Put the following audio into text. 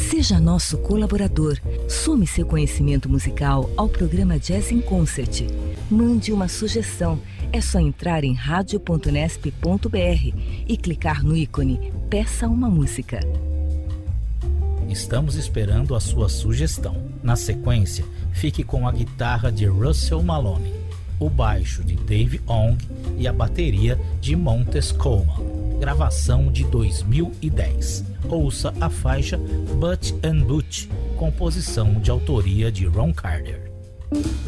Seja nosso colaborador. Some seu conhecimento musical ao programa Jazz in Concert. Mande uma sugestão. É só entrar em radio.nesp.br e clicar no ícone Peça uma música. Estamos esperando a sua sugestão. Na sequência, fique com a guitarra de Russell Maloney, o baixo de Dave Ong e a bateria de Montez Coleman. Gravação de 2010. Ouça a faixa Butch and Butch, composição de autoria de Ron Carter.